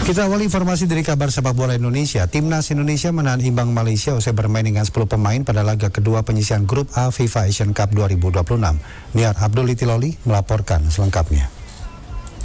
Kita awali informasi dari kabar sepak bola Indonesia. Timnas Indonesia menahan imbang Malaysia usai bermain dengan 10 pemain pada laga kedua penyisihan Grup A FIFA Asian Cup 2026. Niar Abdul Itiloli melaporkan selengkapnya.